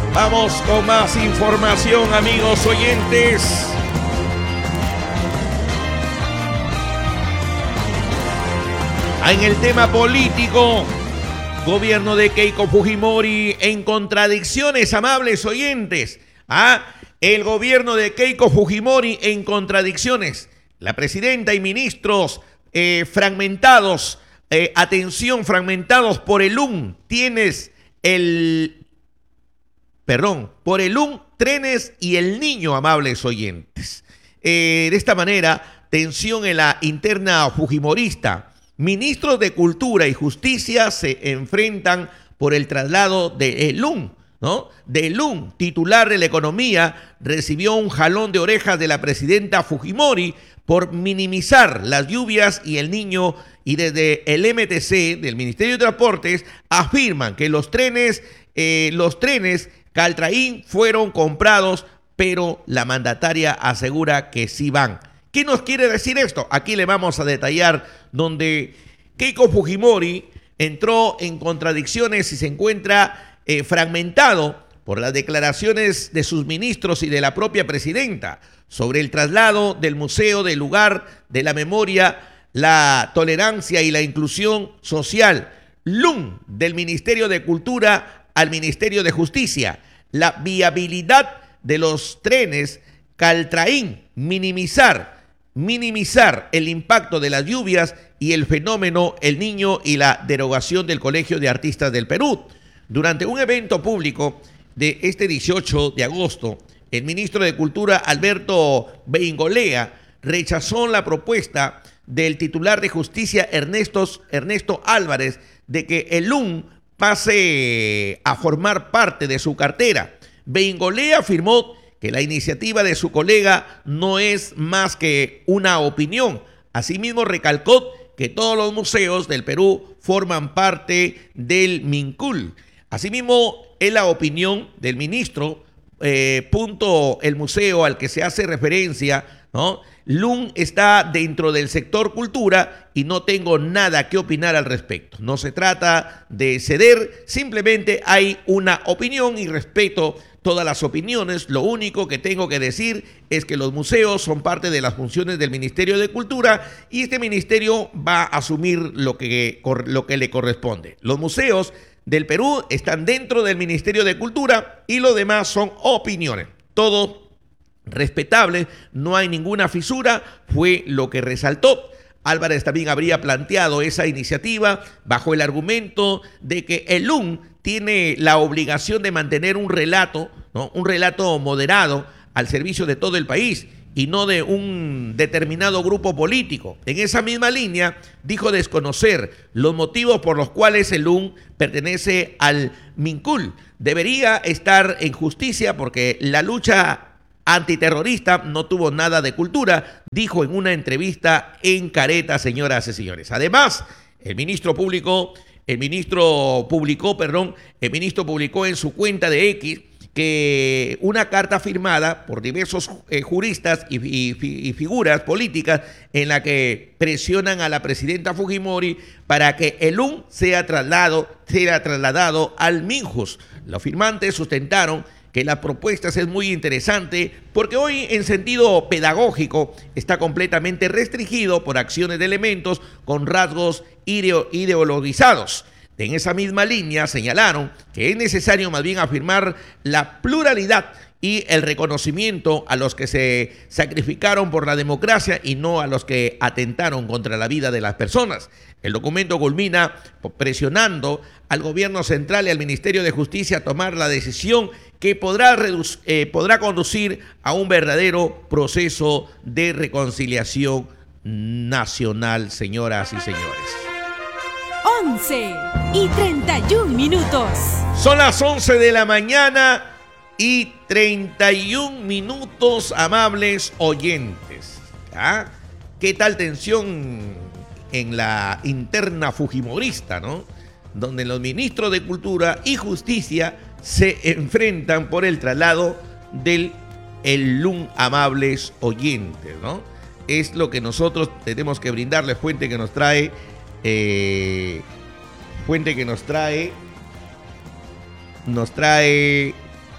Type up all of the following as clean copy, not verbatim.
Vamos con más información, amigos oyentes. En el tema político, gobierno de Keiko Fujimori en contradicciones, amables oyentes. El gobierno de Keiko Fujimori en contradicciones. La presidenta y ministros fragmentados, fragmentados por el por el Trenes y el Niño, amables oyentes. De esta manera, tensión en la interna fujimorista. Ministros de Cultura y Justicia se enfrentan por el traslado de Elún, ¿no? De Elún, titular de la economía, recibió un jalón de orejas de la presidenta Fujimori por minimizar las lluvias y el Niño, y desde el MTC del Ministerio de Transportes afirman que los trenes Caltrain fueron comprados, pero la mandataria asegura que sí van. ¿Qué nos quiere decir esto? Aquí le vamos a detallar donde Keiko Fujimori entró en contradicciones y se encuentra fragmentado por las declaraciones de sus ministros y de la propia presidenta sobre el traslado del museo del lugar de la memoria, la tolerancia y la inclusión social, LUN, del Ministerio de Cultura al Ministerio de Justicia, la viabilidad de los trenes Caltrain, minimizar el impacto de las lluvias y el fenómeno El Niño y la derogación del Colegio de Artistas del Perú. Durante un evento público de este 18 de agosto, el ministro de Cultura, Alberto Beingolea, rechazó la propuesta del titular de Justicia, Ernesto Álvarez, de que el LUN pase a formar parte de su cartera. Beingolea afirmó que la iniciativa de su colega no es más que una opinión. Asimismo, recalcó que todos los museos del Perú forman parte del MINCUL. Asimismo, es la opinión del ministro, el museo al que se hace referencia, ¿no? LUN está dentro del sector cultura y no tengo nada que opinar al respecto. No se trata de ceder, simplemente hay una opinión y respeto todas las opiniones. Lo único que tengo que decir es que los museos son parte de las funciones del Ministerio de Cultura y este ministerio va a asumir lo que le corresponde. Los museos del Perú están dentro del Ministerio de Cultura y lo demás son opiniones. Todo respetable, no hay ninguna fisura, fue lo que resaltó. Álvarez también habría planteado esa iniciativa bajo el argumento de que el LUN tiene la obligación de mantener un relato, ¿no? Un relato moderado al servicio de todo el país y no de un determinado grupo político. En esa misma línea, dijo desconocer los motivos por los cuales el LUN pertenece al MINCUL. Debería estar en justicia porque la lucha antiterrorista no tuvo nada de cultura, dijo en una entrevista en Careta, señoras y señores. Además, el ministro publicó en su cuenta de X que una carta firmada por diversos juristas y figuras políticas en la que presionan a la presidenta Fujimori para que el LUN sea trasladado al MINJUS. Los firmantes sustentaron que la propuesta es muy interesante porque hoy en sentido pedagógico está completamente restringido por acciones de elementos con rasgos ideologizados. En esa misma línea señalaron que es necesario más bien afirmar la pluralidad y el reconocimiento a los que se sacrificaron por la democracia y no a los que atentaron contra la vida de las personas. El documento culmina presionando al gobierno central y al Ministerio de Justicia a tomar la decisión que podrá conducir a un verdadero proceso de reconciliación nacional, señoras y señores. 11:31. Son las 11 de la mañana y 31 minutos, amables oyentes. ¿Qué tal tensión en la interna fujimorista, ¿no? Donde los ministros de Cultura y Justicia se enfrentan por el traslado del LUN, amables oyentes, ¿no? Es lo que nosotros tenemos que brindarle, fuente que nos trae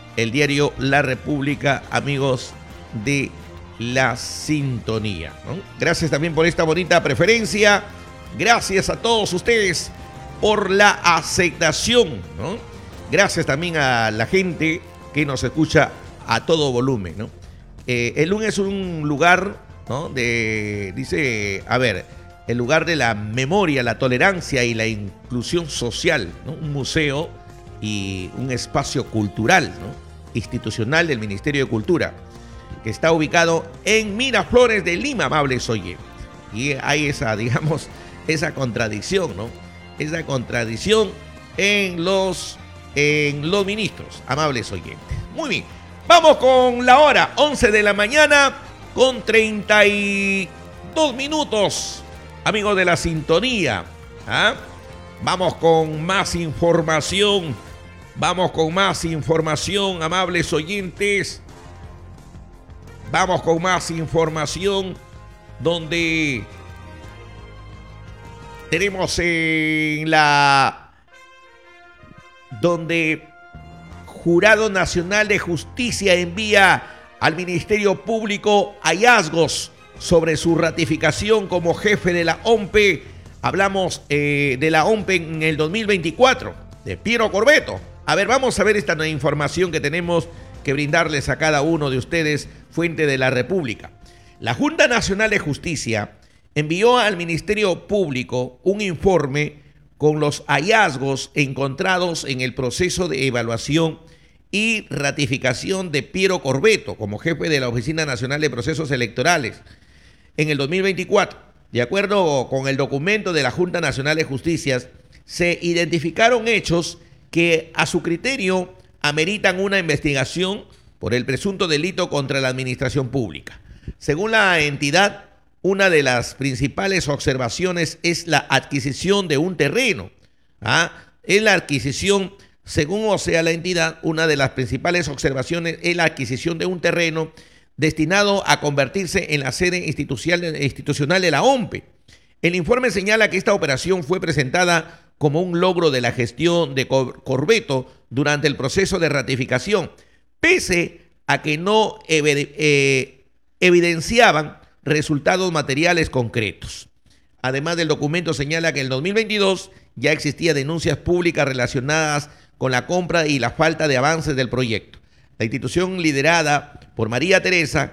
el diario La República, amigos de la sintonía, ¿no? Gracias también por esta bonita preferencia. Gracias a todos ustedes por la aceptación, ¿no? Gracias también a la gente que nos escucha a todo volumen, ¿no? El lunes es un lugar, ¿no? Dice, a ver, el lugar de la memoria, la tolerancia y la inclusión social, ¿no? Un museo y un espacio cultural, ¿no? Institucional del Ministerio de Cultura, que está ubicado en Miraflores de Lima, amables oyentes. Y hay esa, digamos, esa contradicción, ¿no? Esa contradicción en los ministros, amables oyentes. Muy bien, vamos con la hora, 11 de la mañana con 32 minutos, amigos de la sintonía. ¿Ah? Vamos con más información, amables oyentes. Vamos con más información donde tenemos donde Jurado Nacional de Justicia envía al Ministerio Público hallazgos sobre su ratificación como jefe de la OMPE. Hablamos de la OMPE en el 2024, de Piero Corbeto. A ver, vamos a ver esta información que tenemos que brindarles a cada uno de ustedes, fuente de la República. La Junta Nacional de Justicia envió al Ministerio Público un informe con los hallazgos encontrados en el proceso de evaluación y ratificación de Piero Corbeto como jefe de la Oficina Nacional de Procesos Electorales en el 2024. De acuerdo con el documento de la Junta Nacional de Justicia, se identificaron hechos que a su criterio ameritan una investigación por el presunto delito contra la administración pública. Según la entidad, una de las principales observaciones es la adquisición de un terreno. En la adquisición, según la entidad, una de las principales observaciones es la adquisición de un terreno destinado a convertirse en la sede institucional de la OMPE. El informe señala que esta operación fue presentada como un logro de la gestión de Corbeto durante el proceso de ratificación, pese a que no evidenciaban resultados materiales concretos. Además, del documento señala que en el 2022 ya existían denuncias públicas relacionadas con la compra y la falta de avances del proyecto. La institución liderada por María Teresa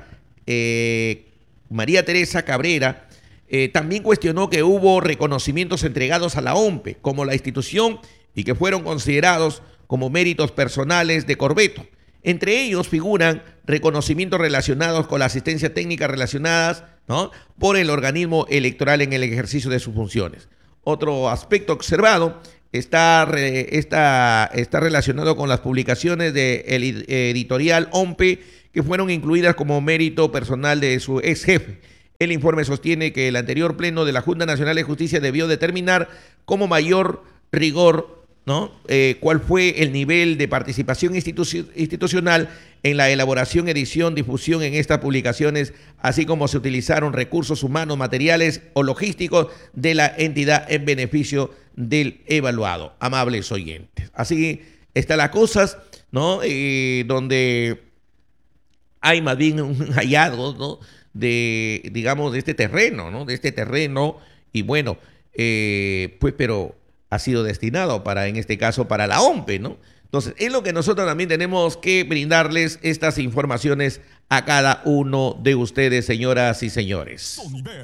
Cabrera también cuestionó que hubo reconocimientos entregados a la OMPE como la institución y que fueron considerados como méritos personales de Corbeto. Entre ellos figuran reconocimientos relacionados con la asistencia técnica relacionadas, ¿no?, por el organismo electoral en el ejercicio de sus funciones. Otro aspecto observado está relacionado con las publicaciones del editorial OMPE que fueron incluidas como mérito personal de su ex jefe. El informe sostiene que el anterior pleno de la Junta Nacional de Justicia debió determinar como mayor rigor, ¿no?, cuál fue el nivel de participación institucional en la elaboración, edición, difusión en estas publicaciones, así como se utilizaron recursos humanos, materiales o logísticos de la entidad en beneficio del evaluado. Amables oyentes. Así están las cosas, ¿no? Donde hay más bien un hallazgo, ¿no?, de, digamos, de este terreno, ¿no? De este terreno, y bueno, pues, pero ha sido destinado para, en este caso, para la OMPE, ¿no? Entonces, es lo que nosotros también tenemos que brindarles estas informaciones a cada uno de ustedes, señoras y señores.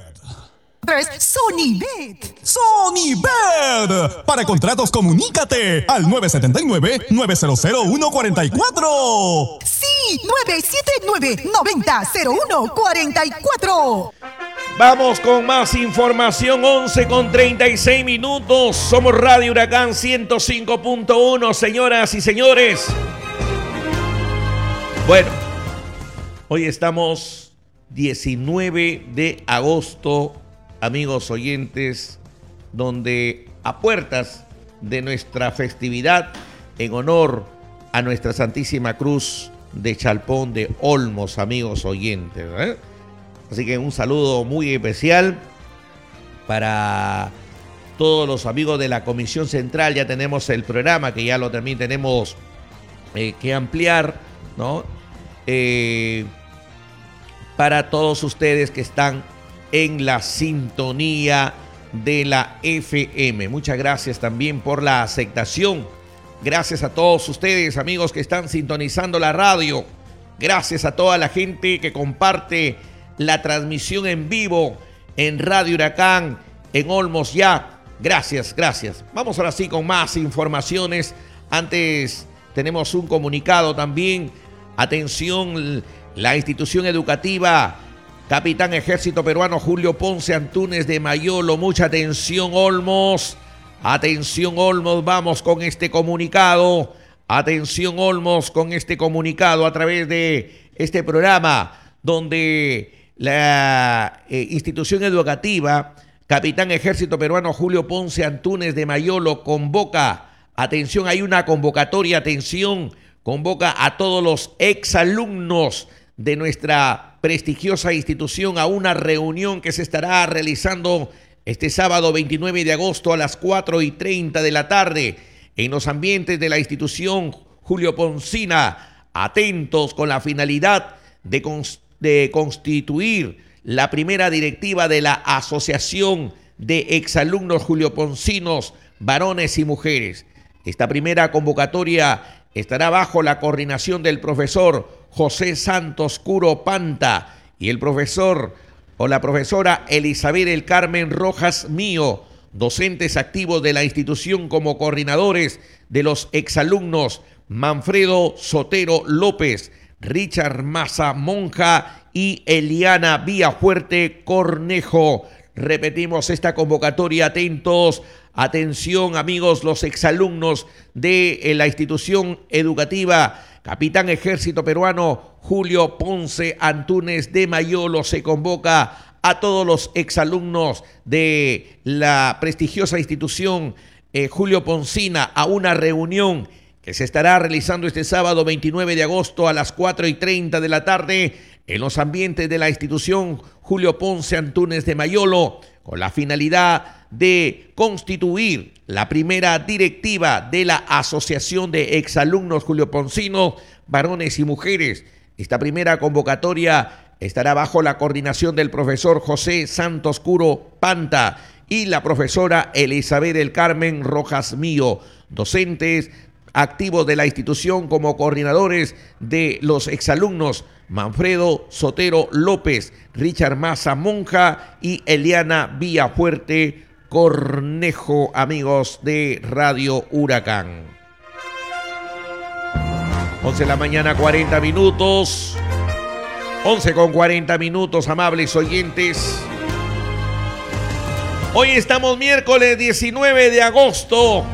Sonibet. Sonibet. Para contratos, comunícate al 979-900-144. Sí, 979-90-0144. Vamos con más información, 11:36. Somos Radio Huracán 105.1, señoras y señores. Bueno, hoy estamos 19 de agosto, amigos oyentes, donde a puertas de nuestra festividad en honor a nuestra Santísima Cruz de Chalpón de Olmos, amigos oyentes, ¿eh? Así que un saludo muy especial para todos los amigos de la Comisión Central. Ya tenemos el programa, que ya lo también tenemos que ampliar, ¿no? Para todos ustedes que están en la sintonía de la FM. Muchas gracias también por la aceptación. Gracias a todos ustedes, amigos, que están sintonizando la radio. Gracias a toda la gente que comparte la transmisión en vivo en Radio Huracán, en Olmos ya. Gracias, gracias. Vamos ahora sí con más informaciones. Antes tenemos un comunicado también. Atención, la institución educativa Capitán Ejército Peruano Julio Ponce Antúnez de Mayolo. Mucha atención, Olmos. Atención, Olmos, vamos con este comunicado. Atención, Olmos, con este comunicado a través de este programa donde la institución educativa Capitán Ejército Peruano Julio Ponce Antúnez de Mayolo convoca, atención, hay una convocatoria, atención, convoca a todos los exalumnos de nuestra prestigiosa institución a una reunión que se estará realizando este sábado 29 de agosto a las 4:30 de la tarde en los ambientes de la institución Julio Poncina, atentos con la finalidad de constituir la primera directiva de la Asociación de Exalumnos Julio Poncinos, varones y mujeres. Esta primera convocatoria estará bajo la coordinación del profesor José Santos Curo Panta y el profesor o la profesora Elizabeth del Carmen Rojas Mío, docentes activos de la institución como coordinadores de los exalumnos Manfredo Sotero López, Richard Maza Monja y Eliana Villafuerte Cornejo. Repetimos esta convocatoria, atentos, atención amigos, los exalumnos de la institución educativa Capitán Ejército Peruano Julio Ponce Antúnez de Mayolo. Se convoca a todos los exalumnos de la prestigiosa institución Julio Poncina a una reunión que se estará realizando este sábado 29 de agosto a las 4:30 de la tarde en los ambientes de la institución Julio Ponce Antúnez de Mayolo, con la finalidad de constituir la primera directiva de la Asociación de Exalumnos Julio Poncinos, varones y mujeres. Esta primera convocatoria estará bajo la coordinación del profesor José Santos Curo Panta y la profesora Elizabeth del Carmen Rojas Mío, docentes activos de la institución como coordinadores de los exalumnos Manfredo Sotero López, Richard Maza Monja y Eliana Villafuerte Cornejo, amigos de Radio Huracán. 11 de la mañana, 40 minutos. 11:40, amables oyentes. Hoy estamos miércoles 19 de agosto.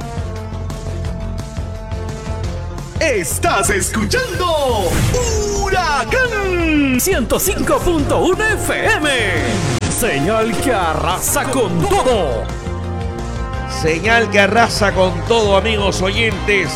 Estás escuchando Huracán 105.1 FM. Señal que arrasa con todo. Señal que arrasa con todo, amigos oyentes.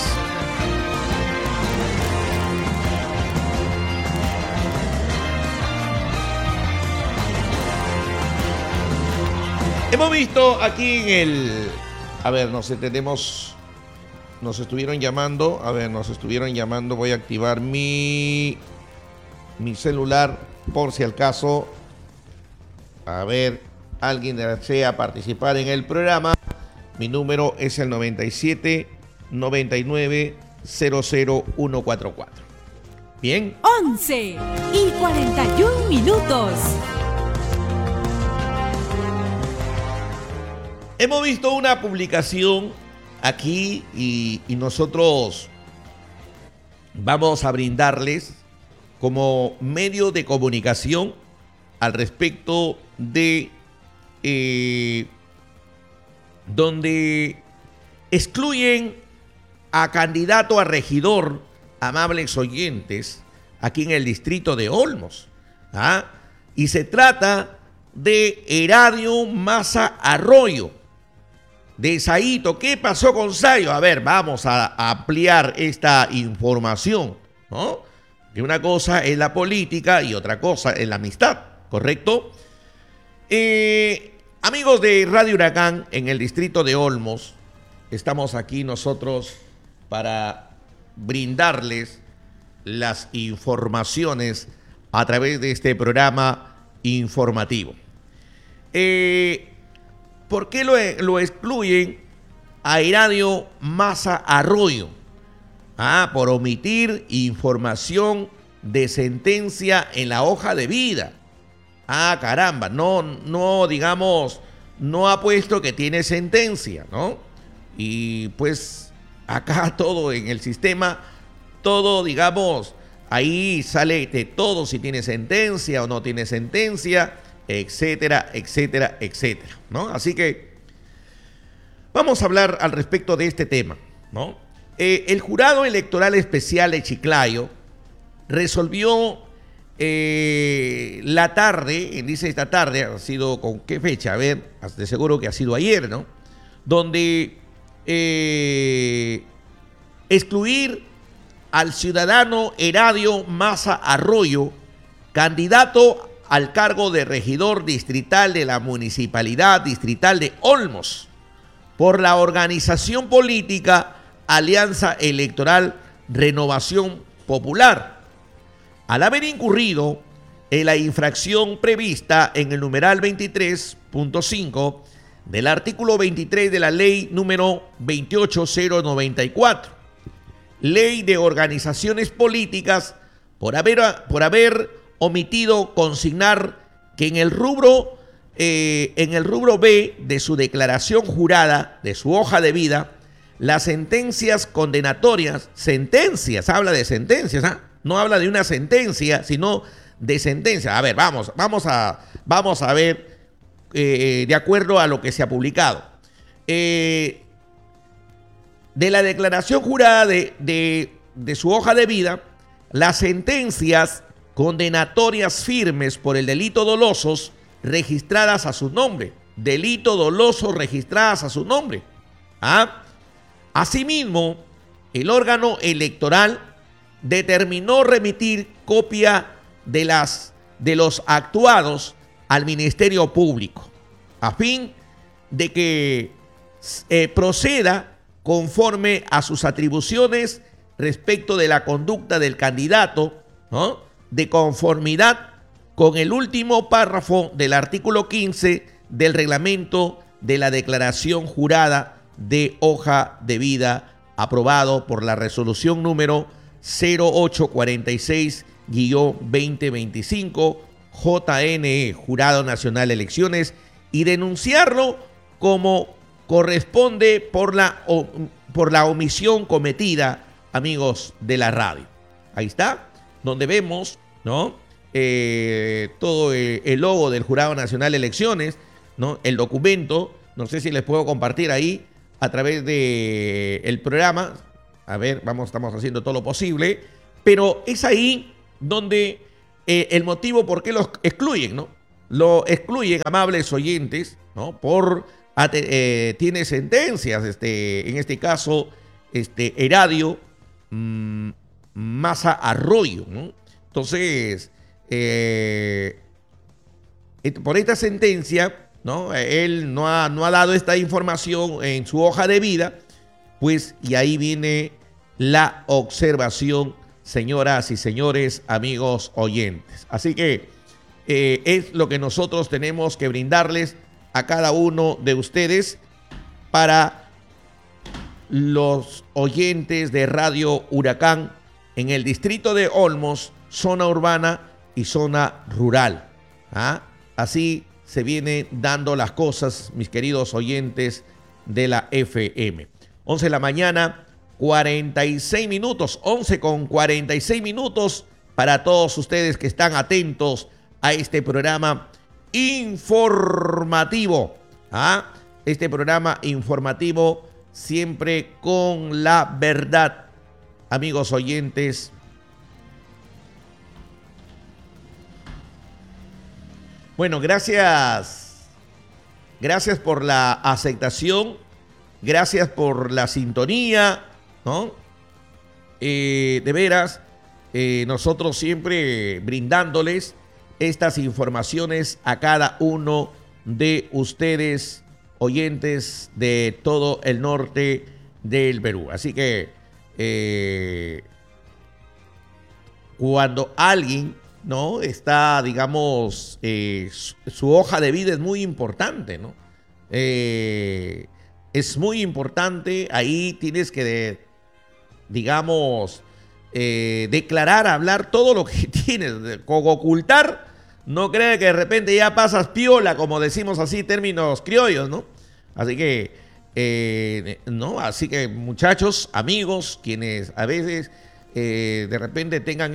Hemos visto aquí en el... A ver, nos estuvieron llamando. Voy a activar mi celular por si al caso. A ver, alguien desea participar en el programa. Mi número es el 97 99 00 144. Bien. 11:41. Hemos visto una publicación aquí y nosotros vamos a brindarles como medio de comunicación al respecto de donde excluyen a candidato a regidor, amables oyentes, aquí en el distrito de Olmos. Y se trata de Heradio Maza Arroyo, de Saito. ¿Qué pasó con Sayo? A ver, vamos a ampliar esta información, ¿no? Que una cosa es la política y otra cosa es la amistad, ¿correcto? Amigos de Radio Huracán, en el distrito de Olmos, estamos aquí nosotros para brindarles las informaciones a través de este programa informativo. ¿Por qué lo excluyen a Iradio Massa Arroyo? Por omitir información de sentencia en la hoja de vida. Caramba, no, digamos, no ha puesto que tiene sentencia, ¿no? Y pues acá todo en el sistema, todo, digamos, ahí sale de todo, si tiene sentencia o no tiene sentencia, etcétera, etcétera, etcétera, ¿no? Así que vamos a hablar al respecto de este tema, ¿no? El Jurado Electoral Especial de Chiclayo resolvió la tarde, dice esta tarde, ha sido con qué fecha, a ver, de seguro que ha sido ayer, ¿no? Donde excluir al ciudadano Heradio Massa Arroyo, candidato al cargo de regidor distrital de la Municipalidad Distrital de Olmos, por la organización política Alianza Electoral Renovación Popular, al haber incurrido en la infracción prevista en el numeral 23.5 del artículo 23 de la ley número 28094, ley de organizaciones políticas, por haber omitido consignar que en el rubro B de su declaración jurada, de su hoja de vida, las sentencias condenatorias, habla de sentencias, no habla de una sentencia, sino de sentencia. A ver, vamos a ver, de acuerdo a lo que se ha publicado. De la declaración jurada de su hoja de vida, las sentencias condenatorias firmes por el delito dolosos registradas a su nombre. Delito doloso registradas a su nombre. Asimismo, el órgano electoral determinó remitir copia de los actuados al Ministerio Público, a fin de que proceda conforme a sus atribuciones respecto de la conducta del candidato, ¿no?, de conformidad con el último párrafo del artículo 15 del reglamento de la declaración jurada de hoja de vida, aprobado por la resolución número 0846-2025 JNE, Jurado Nacional de Elecciones, y denunciarlo como corresponde por la omisión cometida, amigos de la radio. Ahí está, donde vemos, ¿no?, todo el logo del Jurado Nacional de Elecciones, ¿no?, el documento. No sé si les puedo compartir ahí a través del programa. A ver, estamos haciendo todo lo posible, pero es ahí donde el motivo por qué los excluyen, ¿no? Lo excluyen, amables oyentes, ¿no? Tiene sentencias, en este caso, Heradio Massa Arroyo, ¿no? Entonces, por esta sentencia, ¿no?, él no ha dado esta información en su hoja de vida, pues, y ahí viene la observación, señoras y señores, amigos oyentes. Así que es lo que nosotros tenemos que brindarles a cada uno de ustedes para los oyentes de Radio Huracán en el distrito de Olmos, zona urbana y zona rural. Así se vienen dando las cosas, mis queridos oyentes de la FM. 11 de la mañana, 46 minutos, 11:46 para todos ustedes que están atentos a este programa informativo. Este programa informativo siempre con la verdad, amigos oyentes. Bueno, gracias por la aceptación, gracias por la sintonía, ¿no? De veras, nosotros siempre brindándoles estas informaciones a cada uno de ustedes, oyentes de todo el norte del Perú. Así que cuando alguien, ¿no?, está, digamos, su hoja de vida es muy importante, ¿no? Es muy importante, ahí tienes que, digamos, declarar, hablar todo lo que tienes, ocultar. No cree que de repente ya pasas piola, como decimos así, términos criollos, ¿no? Así que, no, así que muchachos, amigos, quienes a veces de repente tengan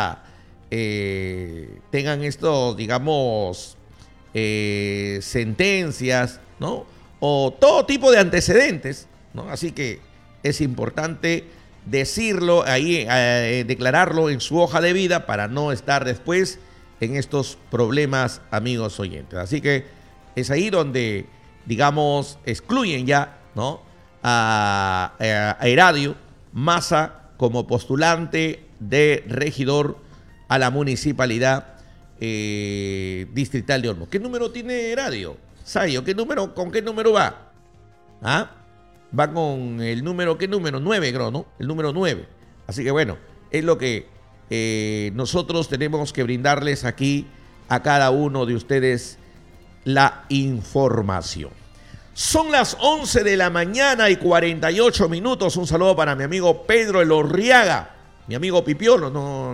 estos, digamos, sentencias, ¿no? O todo tipo de antecedentes, ¿no? Así que es importante decirlo ahí, declararlo en su hoja de vida para no estar después en estos problemas, amigos oyentes. Así que es ahí donde, digamos, excluyen ya, ¿no?, a Eradio Massa como postulante de regidor a la municipalidad distrital de Olmos. ¿Qué número tiene Eradio? Sayo, ¿con qué número va? ¿Ah? Va con el número, ¿qué número? 9, creo, ¿no? El número 9. Así que bueno, es lo que nosotros tenemos que brindarles aquí a cada uno de ustedes la información. Son las 11 de la mañana y 48 minutos. Un saludo para mi amigo Pedro Elorriaga, mi amigo Pipiolo.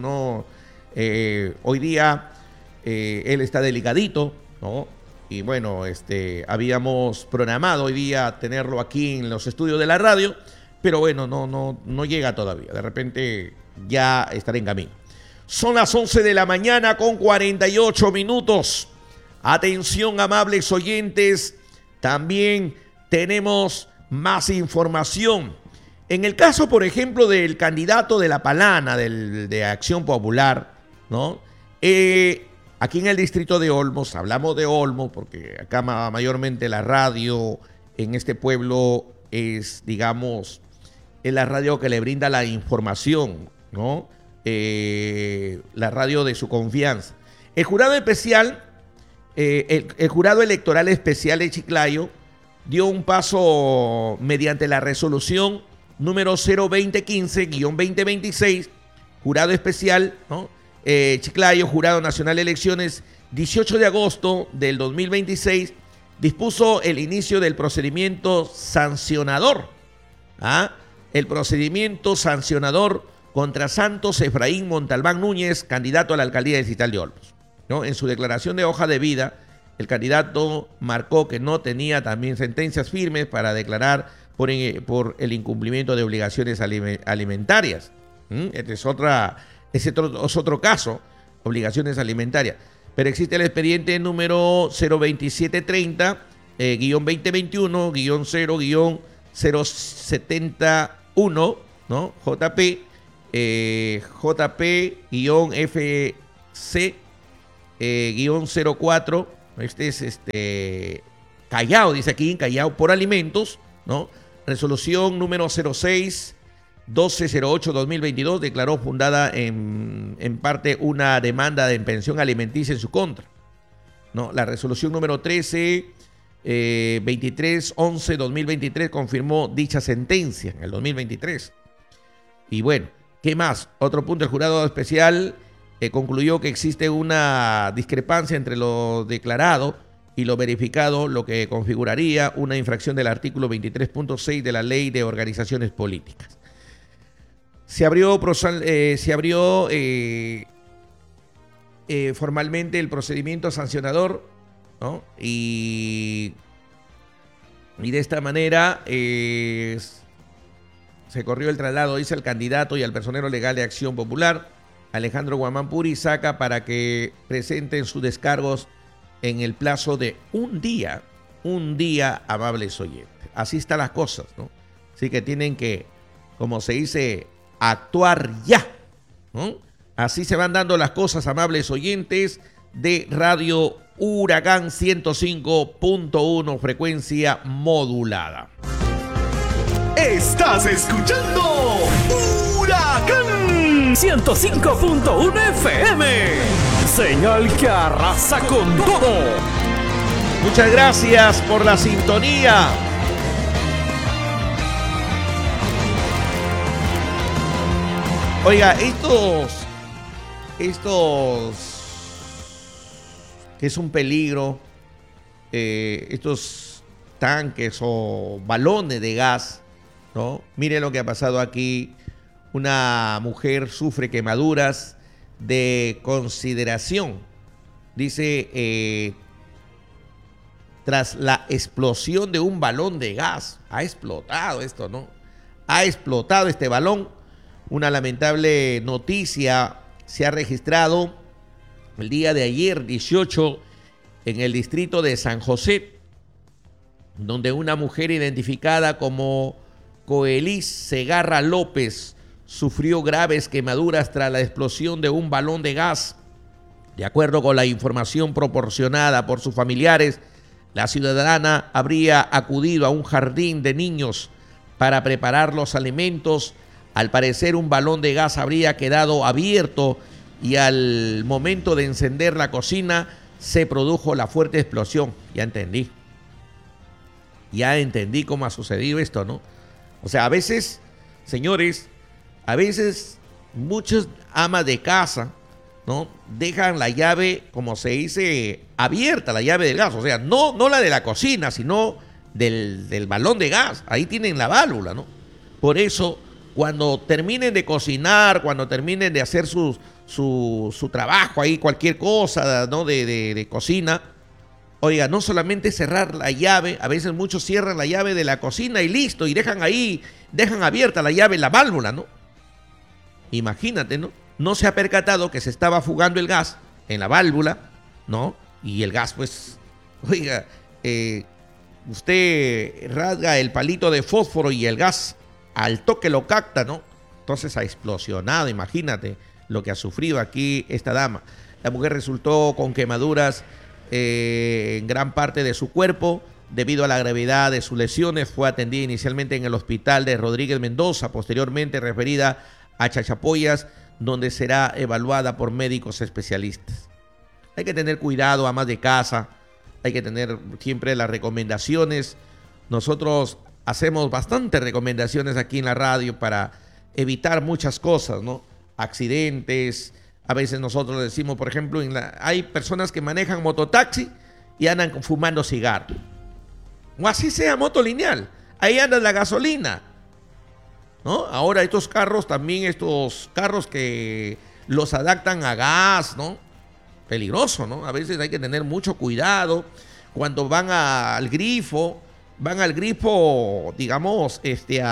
Hoy día él está delicadito, ¿no? Y bueno, habíamos programado hoy día tenerlo aquí en los estudios de la radio, pero bueno, no llega todavía. De repente ya estará en camino. Son las 11 de la mañana con 48 minutos. Atención, amables oyentes, también tenemos más información. En el caso, por ejemplo, del candidato de La Palana, de Acción Popular, ¿no? Aquí en el distrito de Olmos, hablamos de Olmos porque acá mayormente la radio en este pueblo es, digamos, es la radio que le brinda la información, ¿no? La radio de su confianza. El jurado especial, el jurado electoral especial de Chiclayo dio un paso mediante la resolución número 02015-2026, jurado especial, ¿no? Chiclayo, Jurado Nacional de Elecciones, 18 de agosto del 2026, dispuso el inicio del procedimiento sancionador. El procedimiento sancionador contra Santos Efraín Montalbán Núñez, candidato a la alcaldía distrital de Olmos, ¿no? En su declaración de hoja de vida, el candidato marcó que no tenía también sentencias firmes para declarar por el incumplimiento de obligaciones alimentarias. Este es otro caso, obligaciones alimentarias. Pero existe el expediente número 02730-0-0-071, ¿no? JP-FC-04. Este es Callao, dice aquí en Callao, por alimentos, ¿no? Resolución número 06-1208-2022 declaró fundada en parte una demanda de pensión alimenticia en su contra, ¿no? La resolución número 13-2311-2023 confirmó dicha sentencia en el 2023. Y bueno, ¿qué más? Otro punto, el jurado especial concluyó que existe una discrepancia entre lo declarado y lo verificado, lo que configuraría una infracción del artículo 23.6 de la Ley de Organizaciones Políticas. Se abrió formalmente el procedimiento sancionador, ¿no? Y de esta manera se corrió el traslado, dice, al candidato y al personero legal de Acción Popular, Alejandro Guamán Purizaca, para que presenten sus descargos en el plazo de un día, amables oyentes. Así están las cosas, ¿no? Así que tienen que, como se dice, actuar ya, ¿no? Así se van dando las cosas, amables oyentes de Radio Huracán 105.1, frecuencia modulada. Estás escuchando Huracán 105.1 FM. Señal que arrasa con todo. Muchas gracias por la sintonía. Oiga, que es un peligro, estos tanques o balones de gas, ¿no? Mire lo que ha pasado aquí. Una mujer sufre quemaduras de consideración. Dice, tras la explosión de un balón de gas. Ha explotado esto, ¿no? Ha explotado este balón. Una lamentable noticia se ha registrado el día de ayer, 18, en el distrito de San José, donde una mujer identificada como Coelis Segarra López sufrió graves quemaduras tras la explosión de un balón de gas. De acuerdo con la información proporcionada por sus familiares, la ciudadana habría acudido a un jardín de niños para preparar los alimentos. Al parecer, un balón de gas habría quedado abierto y al momento de encender la cocina se produjo la fuerte explosión. Ya entendí cómo ha sucedido esto, ¿no? O sea, a veces, señores, muchas amas de casa, ¿no?, dejan la llave, como se dice, abierta, la llave del gas. O sea, no la de la cocina, sino del balón de gas. Ahí tienen la válvula, ¿no? Por eso, cuando terminen de cocinar, cuando terminen de hacer su trabajo ahí, cualquier cosa, ¿no?, de cocina, oiga, no solamente cerrar la llave, a veces muchos cierran la llave de la cocina y listo, y dejan abierta la llave, la válvula, ¿no? Imagínate, ¿no? No se ha percatado que se estaba fugando el gas en la válvula, ¿no? Y el gas, pues, oiga, usted rasga el palito de fósforo y el gas al toque lo capta, ¿no? Entonces ha explosionado, imagínate lo que ha sufrido aquí esta dama. La mujer resultó con quemaduras en gran parte de su cuerpo. Debido a la gravedad de sus lesiones, fue atendida inicialmente en el hospital de Rodríguez Mendoza, posteriormente referida a Chachapoyas, donde será evaluada por médicos especialistas. Hay que tener cuidado, amas de casa, hay que tener siempre las recomendaciones. Nosotros hacemos bastantes recomendaciones aquí en la radio para evitar muchas cosas, ¿no? Accidentes. A veces nosotros decimos, por ejemplo, hay personas que manejan mototaxi y andan fumando cigarro. O así sea moto lineal. Ahí anda la gasolina, ¿no? Ahora estos carros que los adaptan a gas, ¿no? Peligroso, ¿no? A veces hay que tener mucho cuidado cuando van al grifo, digamos,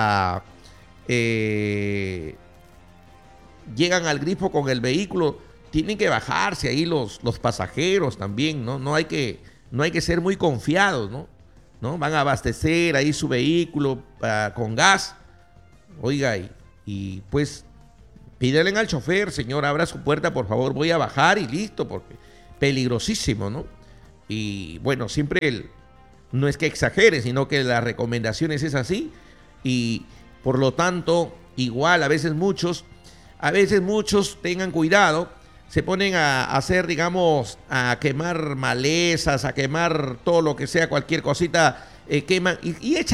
llegan al grifo con el vehículo, tienen que bajarse ahí los pasajeros también, ¿no? No hay que ser muy confiados, ¿no? Van a abastecer ahí su vehículo con gas. Oiga, y pues pídele al chofer, señor, abra su puerta, por favor, voy a bajar y listo, porque peligrosísimo, ¿no? Y bueno, siempre no es que exagere, sino que las recomendaciones es así, y por lo tanto, igual a veces muchos tengan cuidado, se ponen a hacer, digamos, a quemar malezas, a quemar todo lo que sea, cualquier cosita, queman y echan